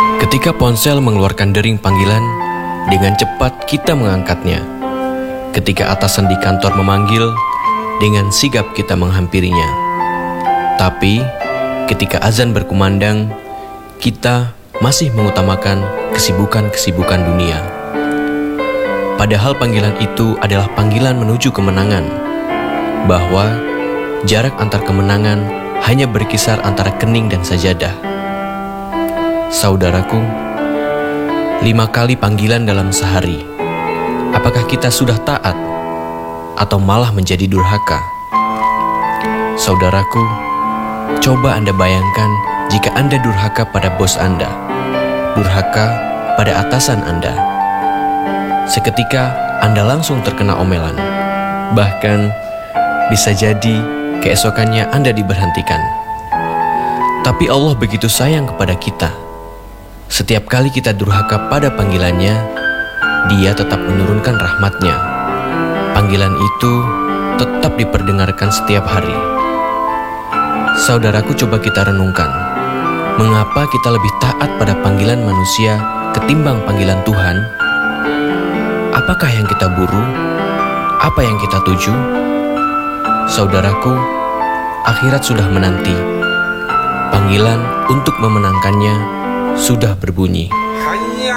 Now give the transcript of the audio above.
Ketika ponsel mengeluarkan dering panggilan, dengan cepat kita mengangkatnya. Ketika atasan di kantor memanggil, dengan sigap kita menghampirinya. Tapi, ketika azan berkumandang, kita masih mengutamakan kesibukan-kesibukan dunia. Padahal panggilan itu adalah panggilan menuju kemenangan, bahwa jarak antar kemenangan hanya berkisar antara kening dan sajadah. Saudaraku, 5 kali panggilan dalam sehari. Apakah kita sudah taat atau malah menjadi durhaka? Saudaraku, coba Anda bayangkan jika Anda durhaka pada bos Anda, durhaka pada atasan Anda. Seketika Anda langsung terkena omelan. Bahkan bisa jadi keesokannya Anda diberhentikan. Tapi Allah begitu sayang kepada kita. Setiap kali kita durhaka pada panggilannya, Dia tetap menurunkan rahmatnya. Panggilan itu tetap diperdengarkan setiap hari. Saudaraku, coba kita renungkan. Mengapa kita lebih taat pada panggilan manusia ketimbang panggilan Tuhan? Apakah yang kita buru? Apa yang kita tuju? Saudaraku, akhirat sudah menanti. Panggilan untuk memenangkannya sudah berbunyi.